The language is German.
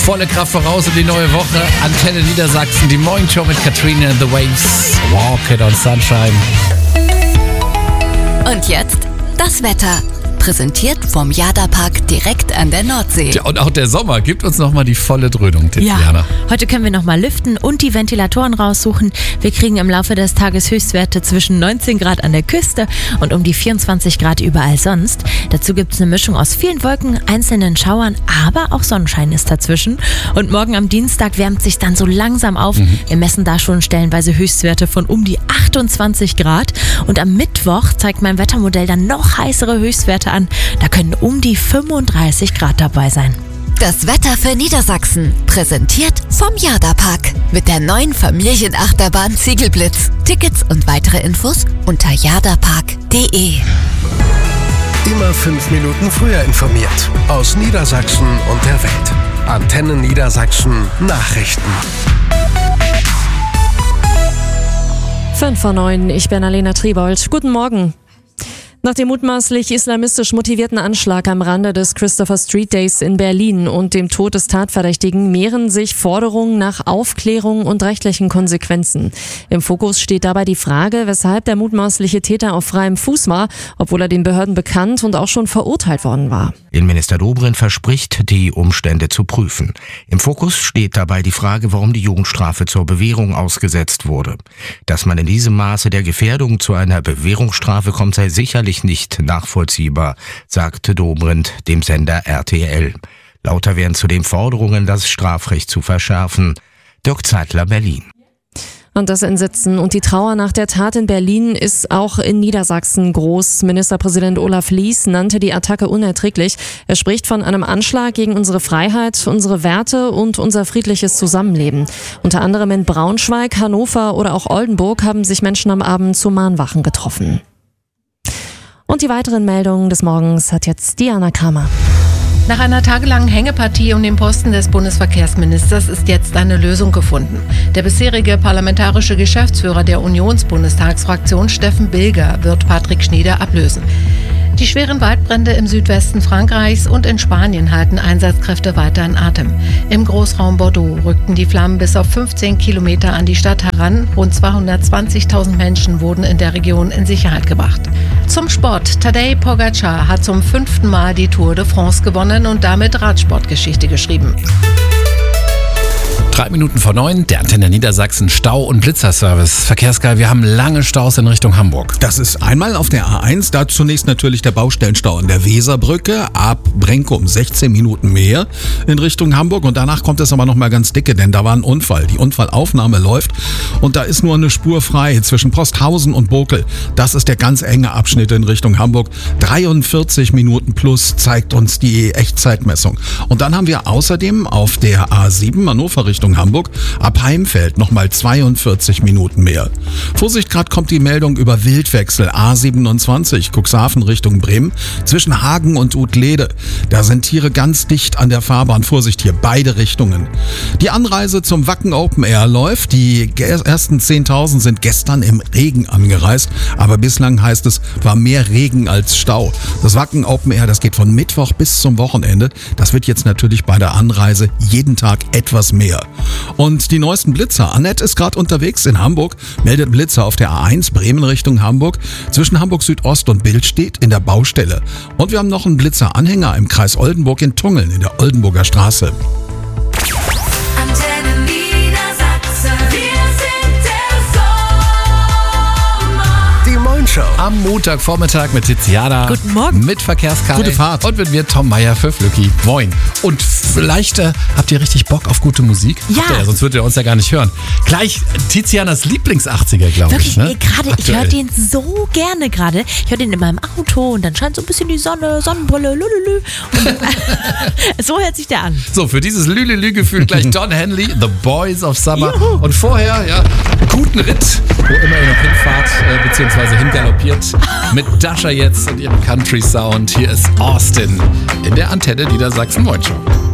Volle Kraft voraus in die neue Woche. Antenne Niedersachsen, die Morgenshow mit Katrina and the Waves. Walk it on Sunshine. Und jetzt das Wetter. Präsentiert vom Jada-Park direkt an der Nordsee. Tja, und auch der Sommer gibt uns nochmal die volle Dröhnung, Tiziana. Ja, heute können wir nochmal lüften und die Ventilatoren raussuchen. Wir kriegen im Laufe des Tages Höchstwerte zwischen 19 Grad an der Küste und um die 24 Grad überall sonst. Dazu gibt es eine Mischung aus vielen Wolken, einzelnen Schauern, aber auch Sonnenschein ist dazwischen. Und morgen am Dienstag wärmt sich dann so langsam auf. Wir messen da schon stellenweise Höchstwerte von um die 28 Grad. Und am Mittwoch zeigt mein Wettermodell dann noch heißere Höchstwerte an. Da können um die 35 Grad dabei sein. Das Wetter für Niedersachsen. Präsentiert vom Jada-Park. Mit der neuen Familienachterbahn Ziegelblitz. Tickets und weitere Infos unter jadapark.de. Immer 5 Minuten früher informiert. Aus Niedersachsen und der Welt. Antenne Niedersachsen Nachrichten. 5:09, ich bin Alena Triebold. Guten Morgen. Nach dem mutmaßlich islamistisch motivierten Anschlag am Rande des Christopher Street Days in Berlin und dem Tod des Tatverdächtigen mehren sich Forderungen nach Aufklärung und rechtlichen Konsequenzen. Im Fokus steht dabei die Frage, weshalb der mutmaßliche Täter auf freiem Fuß war, obwohl er den Behörden bekannt und auch schon verurteilt worden war. Innenminister Dobrindt verspricht, die Umstände zu prüfen. Im Fokus steht dabei die Frage, warum die Jugendstrafe zur Bewährung ausgesetzt wurde. Dass man in diesem Maße der Gefährdung zu einer Bewährungsstrafe kommt, sei sicherlich nicht nachvollziehbar, sagte Dobrindt dem Sender RTL. Lauter werden zudem Forderungen, das Strafrecht zu verschärfen. Dirk Zeitler, Berlin. Und das Entsetzen und die Trauer nach der Tat in Berlin ist auch in Niedersachsen groß. Ministerpräsident Olaf Lies nannte die Attacke unerträglich. Er spricht von einem Anschlag gegen unsere Freiheit, unsere Werte und unser friedliches Zusammenleben. Unter anderem in Braunschweig, Hannover oder auch Oldenburg haben sich Menschen am Abend zu Mahnwachen getroffen. Und die weiteren Meldungen des Morgens hat jetzt Diana Kramer. Nach einer tagelangen Hängepartie um den Posten des Bundesverkehrsministers ist jetzt eine Lösung gefunden. Der bisherige parlamentarische Geschäftsführer der Unionsbundestagsfraktion, Steffen Bilger, wird Patrick Schnieder ablösen. Die schweren Waldbrände im Südwesten Frankreichs und in Spanien halten Einsatzkräfte weiter in Atem. Im Großraum Bordeaux rückten die Flammen bis auf 15 Kilometer an die Stadt heran. Rund 220.000 Menschen wurden in der Region in Sicherheit gebracht. Zum Sport. Tadej Pogačar hat zum 5. Mal die Tour de France gewonnen und damit Radsportgeschichte geschrieben. 8:03, der Antenne Niedersachsen Stau- und Blitzerservice. Verkehrsgeil, wir haben lange Staus in Richtung Hamburg. Das ist einmal auf der A1, da zunächst natürlich der Baustellenstau an der Weserbrücke, ab Brenkum 16 Minuten mehr in Richtung Hamburg und danach kommt es aber nochmal ganz dicke, denn da war ein Unfall. Die Unfallaufnahme läuft und da ist nur eine Spur frei zwischen Posthausen und Bokel. Das ist der ganz enge Abschnitt in Richtung Hamburg. 43 Minuten plus zeigt uns die Echtzeitmessung. Und dann haben wir außerdem auf der A7 Hannover Richtung Hamburg ab Heimfeld nochmal 42 Minuten mehr. Vorsicht, gerade kommt die Meldung über Wildwechsel A27 Cuxhaven Richtung Bremen zwischen Hagen und Utlede. Da sind Tiere ganz dicht an der Fahrbahn. Vorsicht hier, beide Richtungen. Die Anreise zum Wacken Open Air läuft. Die ersten 10.000 sind gestern im Regen angereist, aber bislang heißt es, war mehr Regen als Stau. Das Wacken Open Air, das geht von Mittwoch bis zum Wochenende. Das wird jetzt natürlich bei der Anreise jeden Tag etwas mehr. Und die neuesten Blitzer. Annette ist gerade unterwegs in Hamburg, meldet Blitzer auf der A1 Bremen Richtung Hamburg. Zwischen Hamburg Südost und Bild steht in der Baustelle. Und wir haben noch einen Blitzer-Anhänger im Kreis Oldenburg in Tungeln in der Oldenburger Straße. Antenne Niedersachsen. Wir sind der Sommer. Die Morgenshow. Am Montagvormittag mit Tiziana. Guten Morgen. Mit Verkehrskai. Gute Fahrt. Und mit mir Tom Meyer für Flücki. Moin. Und vielleicht habt ihr richtig Bock auf gute Musik? Ja. Habt ihr sonst würdet ihr uns ja gar nicht hören. Gleich Tizianas Lieblings-80er, glaube ich. Wirklich, Ne? gerade, ich höre Aktuell. den so gerne gerade. Ich höre den in meinem Auto und dann scheint so ein bisschen die Sonne, Sonnenbrille, lülülü. Und so hört sich der an. So, für dieses Lülülü-Gefühl gleich Don Henley, The Boys of Summer. Juhu. Und vorher, ja, guten Ritt, wo immer ihr noch hinfahrt, beziehungsweise hingaloppiert. Mit Dasha jetzt und ihrem Country-Sound. Hier ist Austin in der Antenne Niedersachsen Morgenshow.